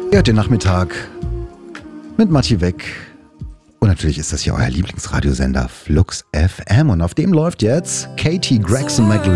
Ihr hört den Nachmittag mit Matti Weck. Und natürlich ist das ja euer Lieblingsradiosender Flux FM. Und auf dem läuft jetzt Katie Gregson McLaren.